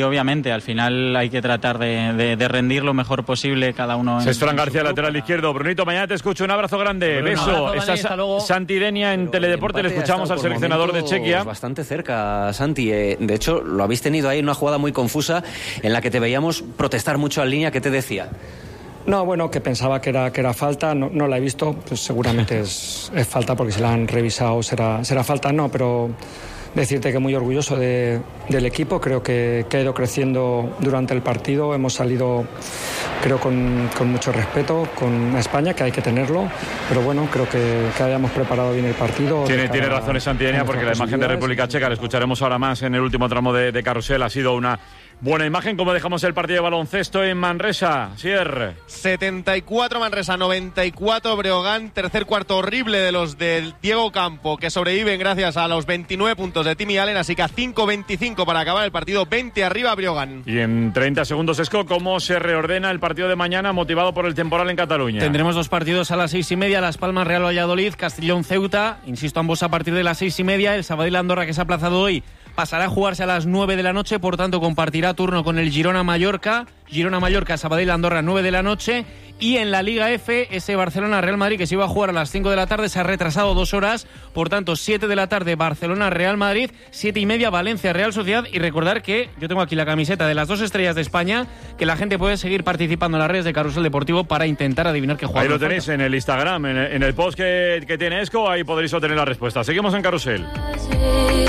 Sí, obviamente, al final hay que tratar de rendir lo mejor posible cada uno. Es Fran García, lateral izquierdo. Brunito, mañana te escucho, un abrazo grande, beso. Está Santi Denia en Teledeporte, le escuchamos al seleccionador de Chequia. Bastante cerca, Santi. De hecho, lo habéis tenido ahí en una jugada muy confusa en la que te veíamos protestar mucho en línea. ¿Qué te decía? No, bueno, que pensaba que era falta, no la he visto, pues seguramente es falta porque si la han revisado será falta, no, pero decirte que muy orgulloso del equipo, creo que ha ido creciendo durante el partido, hemos salido creo con mucho respeto con España, que hay que tenerlo, pero bueno, creo que hayamos preparado bien el partido. Tiene razón Santidenia, porque la imagen de República Checa la escucharemos ahora más en el último tramo de Carrusel, ha sido una buena imagen. ¿Cómo dejamos el partido de baloncesto en Manresa, Sier? 74 Manresa, 94 Breogán. Tercer cuarto horrible de los del Diego Campo, que sobreviven gracias a los 29 puntos de Timmy Allen. Así que a 5:25 para acabar el partido, 20 arriba Breogán. Y en 30 segundos, Esco, ¿cómo se reordena el partido de mañana motivado por el temporal en Cataluña? Tendremos dos partidos a las 6:30, Las Palmas Real Valladolid, Castellón Ceuta. Insisto, ambos a partir de las 6:30. El Sabadell Andorra, que se ha aplazado hoy, pasará a jugarse a las 9 de la noche, por tanto compartirá turno con el Girona-Mallorca, Sabadell Andorra 9 de la noche. Y en la Liga F, ese Barcelona-Real Madrid, que se iba a jugar a las 5 de la tarde, se ha retrasado 2 horas, por tanto 7 de la tarde Barcelona-Real Madrid, 7:30 Valencia-Real Sociedad. Y recordar que yo tengo aquí la camiseta de las 2 estrellas de España, que la gente puede seguir participando en las redes de Carrusel Deportivo para intentar adivinar qué jugador. Ahí lo tenéis en el Instagram, en el post que tiene Esco, ahí podréis obtener la respuesta. Seguimos en Carrusel.